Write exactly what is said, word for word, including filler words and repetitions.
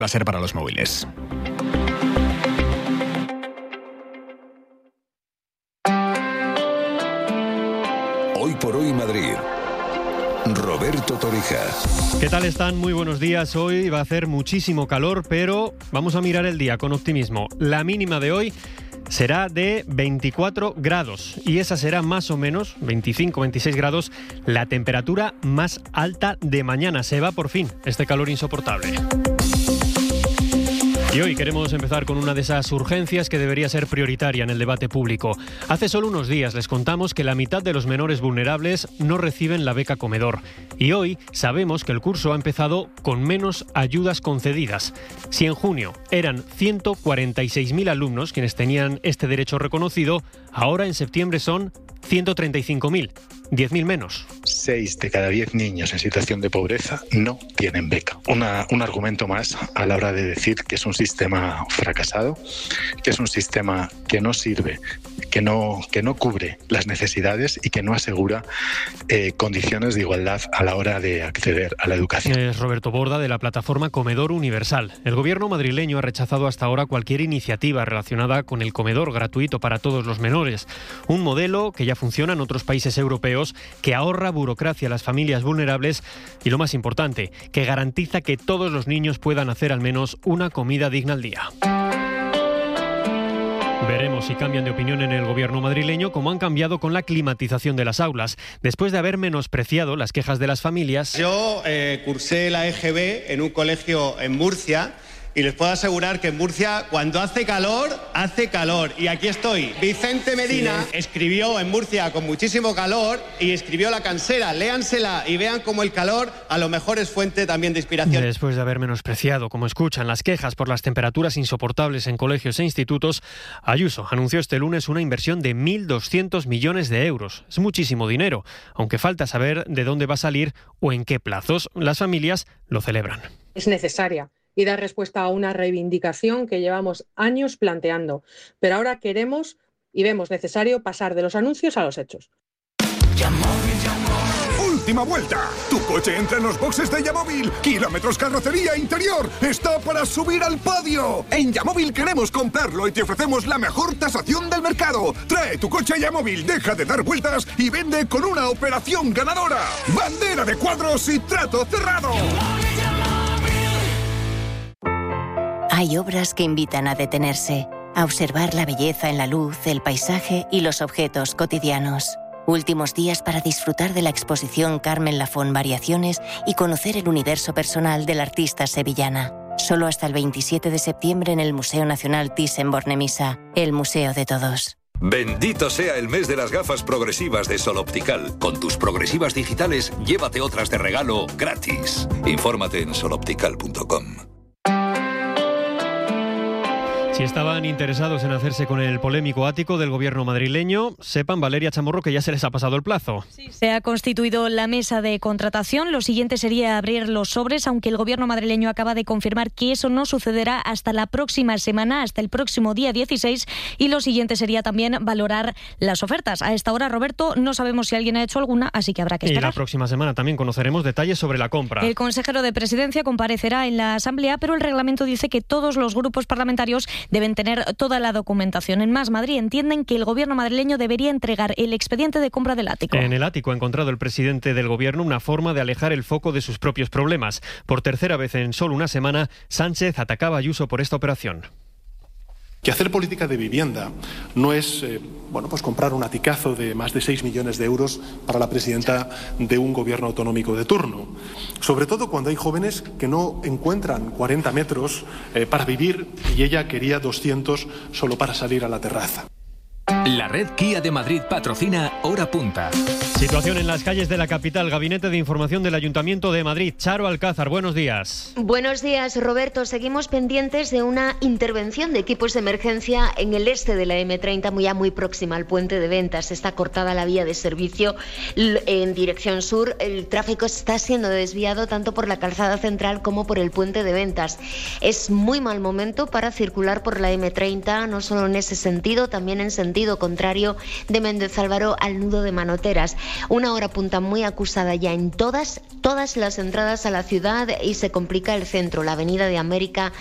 láser para los móviles. Hoy por hoy Madrid. Roberto Torija. ¿Qué tal están? Muy buenos días. Hoy va a hacer muchísimo calor, pero vamos a mirar el día con optimismo. La mínima de hoy será de veinticuatro grados y esa será más o menos, veinticinco, veintiséis grados, la temperatura más alta de mañana. Se va por fin este calor insoportable. Y hoy queremos empezar con una de esas urgencias que debería ser prioritaria en el debate público. Hace solo unos días les contamos que la mitad de los menores vulnerables no reciben la beca comedor. Y hoy sabemos que el curso ha empezado con menos ayudas concedidas. Si en junio eran ciento cuarenta y seis mil alumnos quienes tenían este derecho reconocido, ahora en septiembre son ciento treinta y cinco mil, diez mil menos. Seis de cada diez niños en situación de pobreza no tienen beca. Una, un argumento más a la hora de decir que es un sistema fracasado, que es un sistema que no sirve, que no, que no cubre las necesidades y que no asegura eh, condiciones de igualdad a la hora de acceder a la educación. Es Roberto Borda, de la plataforma Comedor Universal. El gobierno madrileño ha rechazado hasta ahora cualquier iniciativa relacionada con el comedor gratuito para todos los menores. Un modelo que ya funciona en otros países europeos, que ahorra burocracia a las familias vulnerables y, lo más importante, que garantiza que todos los niños puedan hacer al menos una comida digna al día. Veremos si cambian de opinión en el gobierno madrileño, como han cambiado con la climatización de las aulas. Después de haber menospreciado las quejas de las familias... Yo eh, cursé la E G B en un colegio en Murcia. Y les puedo asegurar que en Murcia, cuando hace calor, hace calor. Y aquí estoy. Vicente Medina sí. escribió en Murcia con muchísimo calor y escribió La Cansera. Léansela y vean cómo el calor a lo mejor es fuente también de inspiración. Después de haber menospreciado, como escuchan, las quejas por las temperaturas insoportables en colegios e institutos, Ayuso anunció este lunes una inversión de mil doscientos millones de euros. Es muchísimo dinero, aunque falta saber de dónde va a salir o en qué plazos. Las familias lo celebran. Es necesaria y dar respuesta a una reivindicación que llevamos años planteando. Pero ahora queremos y vemos necesario pasar de los anuncios a los hechos. ¡Última vuelta! Tu coche entra en los boxes de Yamóvil. Kilómetros, carrocería, interior. ¡Está para subir al podio! En Yamóvil queremos comprarlo y te ofrecemos la mejor tasación del mercado. Trae tu coche a Yamóvil, deja de dar vueltas y vende con una operación ganadora. Bandera de cuadros y trato cerrado. Hay obras que invitan a detenerse, a observar la belleza en la luz, el paisaje y los objetos cotidianos. Últimos días para disfrutar de la exposición Carmen Lafón Variaciones y conocer el universo personal de la artista sevillana. Solo hasta el veintisiete de septiembre en el Museo Nacional Thyssen-Bornemisza, el museo de todos. Bendito sea el mes de las gafas progresivas de Sol Optical. Con tus progresivas digitales, llévate otras de regalo gratis. Infórmate en sol optical punto com. Si estaban interesados en hacerse con el polémico ático del gobierno madrileño, sepan, Valeria Chamorro, que ya se les ha pasado el plazo. Sí, se ha constituido la mesa de contratación. Lo siguiente sería abrir los sobres, aunque el gobierno madrileño acaba de confirmar que eso no sucederá hasta la próxima semana, hasta el próximo día dieciséis. Y lo siguiente sería también valorar las ofertas. A esta hora, Roberto, no sabemos si alguien ha hecho alguna, así que habrá que esperar. Y la próxima semana también conoceremos detalles sobre la compra. El consejero de Presidencia comparecerá en la Asamblea, pero el reglamento dice que todos los grupos parlamentarios deben tener toda la documentación. En Más Madrid entienden que el gobierno madrileño debería entregar el expediente de compra del ático. En el ático ha encontrado el presidente del gobierno una forma de alejar el foco de sus propios problemas. Por tercera vez en solo una semana, Sánchez atacaba a Ayuso por esta operación. Que hacer política de vivienda no es eh, bueno, pues comprar un aticazo de más de seis millones de euros para la presidenta de un gobierno autonómico de turno. Sobre todo cuando hay jóvenes que no encuentran cuarenta metros eh, para vivir y ella quería doscientos solo para salir a la terraza. La red Kia de Madrid patrocina Hora Punta. Situación en las calles de la capital. Gabinete de Información del Ayuntamiento de Madrid. Charo Alcázar, buenos días. Buenos días, Roberto. Seguimos pendientes de una intervención de equipos de emergencia en el este de la eme treinta, muy, ya muy próxima al puente de Ventas. Está cortada la vía de servicio en dirección sur. El tráfico está siendo desviado tanto por la calzada central como por el puente de Ventas. Es muy mal momento para circular por la eme treinta, no solo en ese sentido, también en sentido contrario de Méndez Álvaro al nudo de Manoteras. Una hora punta muy acusada ya en todas, todas las entradas a la ciudad y se complica el centro, la Avenida de América,